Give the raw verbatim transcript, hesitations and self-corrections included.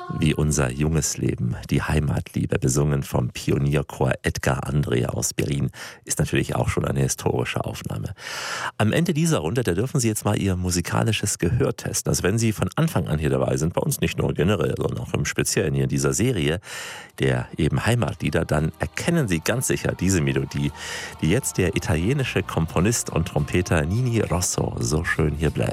Wie unser junges Leben, die Heimatliebe, besungen vom Pionierchor Edgar André aus Berlin, ist natürlich auch schon eine historische Aufnahme. Am Ende dieser Runde, da dürfen Sie jetzt mal Ihr musikalisches Gehör testen. Also wenn Sie von Anfang an hier dabei sind, bei uns nicht nur generell, sondern auch im Speziellen hier in dieser Serie, der eben Heimatlieder, dann erkennen Sie ganz sicher diese Melodie, die jetzt der italienische Komponist und Trompeter Nini Rosso so schön hier bläst.